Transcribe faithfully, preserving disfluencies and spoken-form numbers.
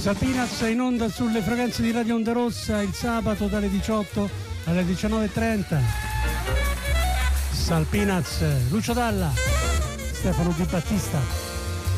Salpinaz in onda sulle frequenze di Radio Onda Rossa il sabato dalle diciotto alle diciannove e trenta. Salpinaz, Lucio Dalla, Stefano Di Battista.